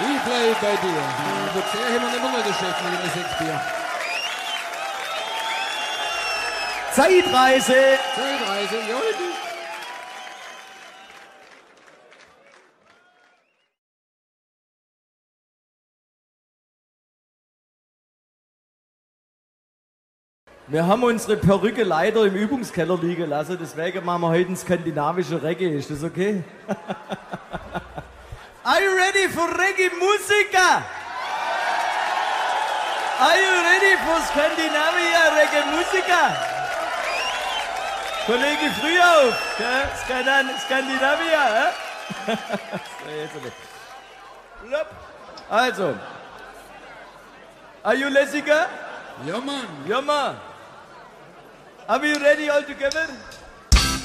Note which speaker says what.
Speaker 1: Ich bleib bei dir. Aber sehr haben wir nicht mehr den Chef mit dem 6 Bier.
Speaker 2: Zeitreise!
Speaker 1: Zeitreise, jawohl.
Speaker 2: Wir haben unsere Perücke leider im Übungskeller liegen lassen, deswegen machen wir heute ein skandinavische Reggae. Ist das okay? Are you ready for Reggae-Musiker? Are you ready for Scandinavia Reggae-Musiker? Kollege Frühauf, Skandinavia, Also, are you Lessiger?
Speaker 1: Ja, Mann.
Speaker 2: Ja, Mann. Are we ready all together?